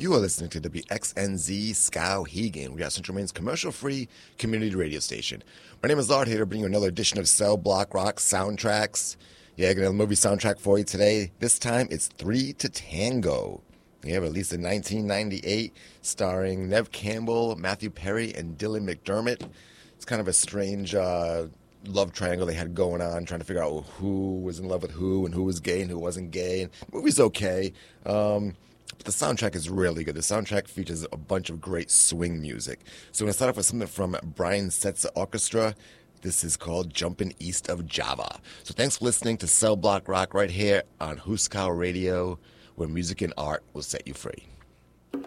You are listening to WXNZ Skowhegan. We are Central Maine's commercial-free community radio station. My name is Lard here to bring you another edition of Cell Block Rock Soundtracks. Yeah, I got a movie soundtrack for you today. This time it's Three to Tango. Yeah, released in 1998, starring Neve Campbell, Matthew Perry, and Dylan McDermott. It's kind of a strange love triangle they had going on, trying to figure out who was in love with who and who was gay and who wasn't gay. The movie's okay. But the soundtrack is really good. The soundtrack features a bunch of great swing music. So we're going to start off with something from Brian Setzer Orchestra. This is called Jumpin' East of Java. So thanks for listening to Cell Block Rock right here on Huskow Radio, where music and art will set you free.